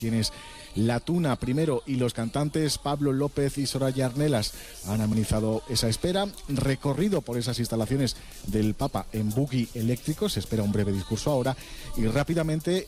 Tienes La Tuna primero y los cantantes Pablo López y Soraya Arnelas han amenizado esa espera. Recorrido por esas instalaciones del Papa en buggy eléctrico, se espera un breve discurso ahora y rápidamente